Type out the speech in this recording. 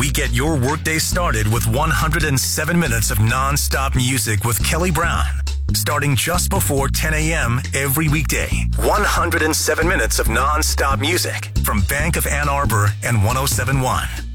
We get your workday started with 107 minutes of non-stop music with Kelly Brown. Starting just before 10 a.m. every weekday. 107 minutes of non-stop music from Bank of Ann Arbor and 107.1.